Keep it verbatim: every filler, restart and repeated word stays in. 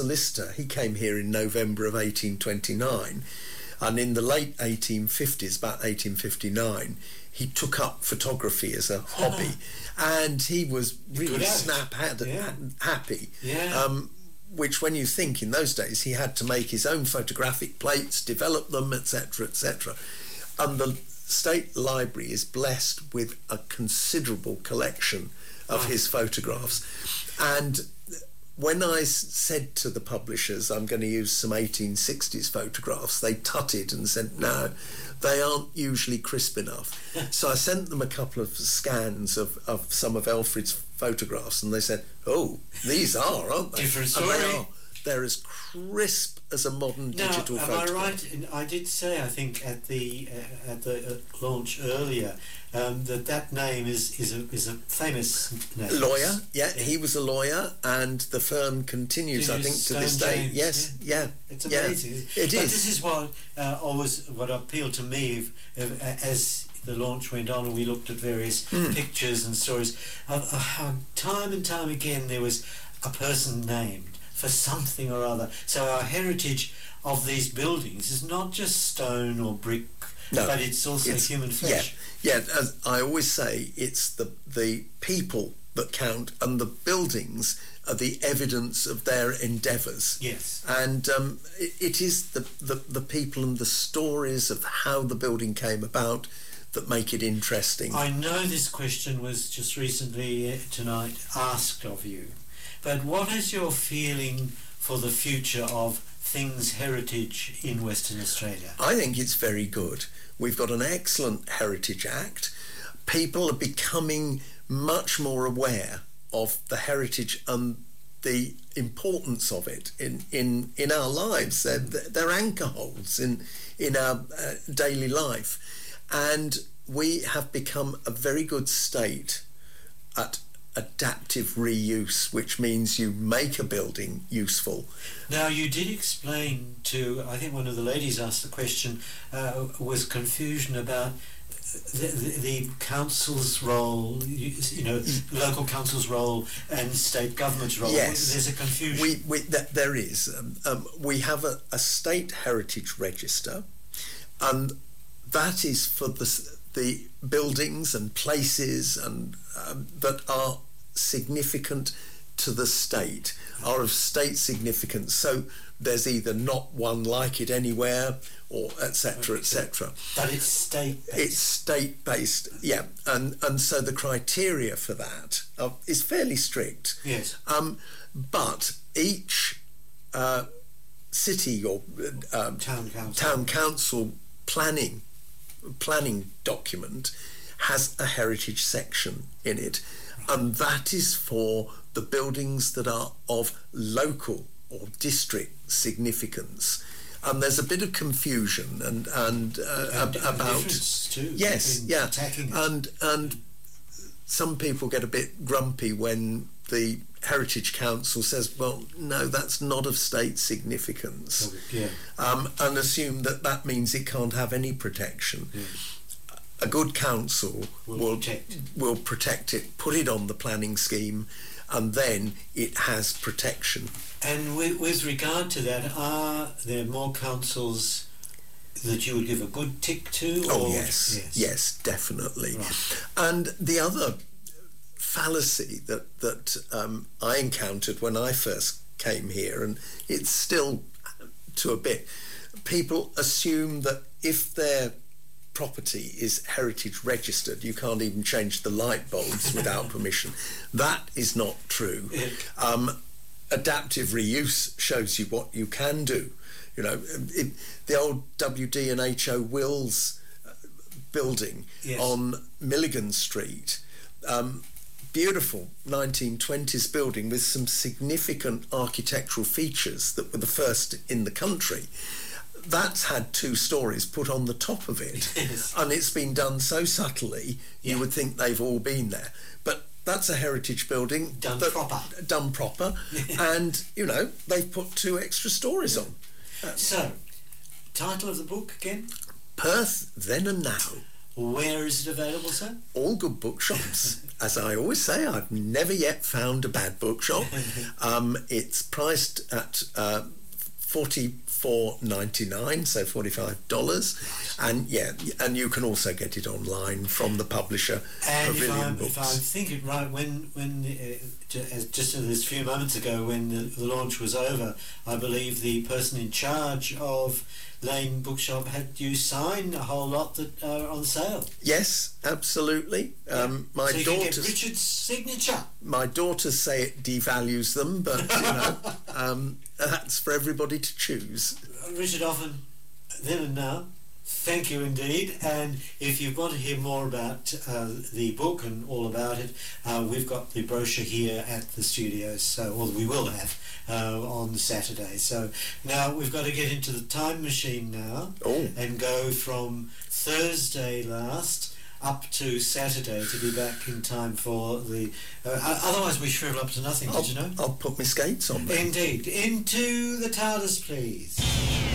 Lister, he came here in November of eighteen twenty-nine, and in the late eighteen fifties, about eighteen fifty-nine, he took up photography as a hobby, and he was really snap yeah. happy. Yeah. Um, which, when you think in those days, he had to make his own photographic plates, develop them, et cetera, et cetera. And the State Library is blessed with a considerable collection of his photographs. And when I said to the publishers, I'm going to use some eighteen sixties photographs, they tutted and said, no, they aren't usually crisp enough. So I sent them a couple of scans of, of some of Alfred's photographs, and they said, oh, these are, aren't they? Different story. And they are. They're as crisp as a modern now, digital am photograph. I right? In, I did say, I think, at the uh, at the uh, launch earlier, um, that that name is is a is a famous name. Lawyer, yeah, yeah. he was a lawyer, and the firm continues, I think, to this day. James, yes, yeah, yeah, it's amazing. Yeah, it but is. This is what uh, always what appealed to me if, if, as the launch went on and we looked at various Mm. pictures and stories. Uh, uh, how time and time again there was a person named for something or other. So our heritage of these buildings is not just stone or brick, no, but it's also it's, human flesh. Yeah, yeah. As I always say, it's the the people that count, and the buildings are the evidence of their endeavours. Yes. And um, it, it is the, the the people and the stories of how the building came about that make it interesting. I know this question was just recently uh, tonight asked of you. But what is your feeling for the future of things heritage in Western Australia? I think it's very good. We've got an excellent Heritage Act. People are becoming much more aware of the heritage and the importance of it in, in, in our lives. They're, they're anchor holds in, in our uh, daily life. And we have become a very good state at adaptive reuse, which means you make a building useful. Now, you did explain to, I think one of the ladies asked the question, uh, was confusion about the, the, the council's role, you, you know, local council's role and state government's role. Yes. There's a confusion. We, we, th- there is. Um, um, we have a, a state heritage register, and that is for the the buildings and places and um, that are significant to the state, are of state significance. So there's either not one like it anywhere, or et cetera, et cetera. But it's state-based. It's state-based, yeah. And and so the criteria for that uh, is fairly strict. Yes. Um, but each uh, city or uh, town council. town council planning planning document has a heritage section in it, and that is for the buildings that are of local or district significance. And there's a bit of confusion and and, uh, and ab- about too, yes, yeah, and and some people get a bit grumpy when the Heritage Council says, well, no, that's not of state significance, yeah. um, and assume that that means it can't have any protection. Yeah. A good council will, will protect. will protect it, put it on the planning scheme, and then it has protection. And with, with regard to that, are there more councils that you would give a good tick to? Oh, or? yes, yes, yes, definitely. Right. And the other fallacy that, that um, I encountered when I first came here, and it's still to a bit, people assume that if their property is heritage registered, you can't even change the light bulbs without permission. That is not true. Yeah. Um, adaptive reuse shows you what you can do. You know, it, the old W D and H O Wills building yes. on Milligan Street, um, beautiful nineteen twenties building with some significant architectural features that were the first in the country. That's had two stories put on the top of it, yes. and it's been done so subtly yeah. you would think they've all been there. But that's a heritage building done that, proper, done proper, and you know they've put two extra stories on. Uh, so, title of the book again? Perth Then and Now. Where is it available, sir? All good bookshops. As I always say, I've never yet found a bad bookshop. Um, it's priced at uh, forty-four ninety-nine, so forty-five dollars, and yeah, and you can also get it online from the publisher. And if Pavilion I'm, Books. if I'm thinking right, when when uh, ju- as just a this few moments ago, when the, the launch was over, I believe the person in charge of Lane Bookshop had you sign a whole lot that are on sale. Yes, absolutely. Um, my so you can get daughters, Richard's signature. my daughters say it devalues them, but you know, um, that's for everybody to choose. Richard Offen, then and now, thank you indeed. And if you want to hear more about uh, the book and all about it, uh, we've got the brochure here at the studio, so, or we will have uh, on Saturday. So now we've got to get into the time machine now Oh. and go from Thursday last up to Saturday to be back in time for the... Uh, otherwise we shrivel up to nothing, I'll, did you know? I'll put my skates on then. Indeed. Into the TARDIS, please.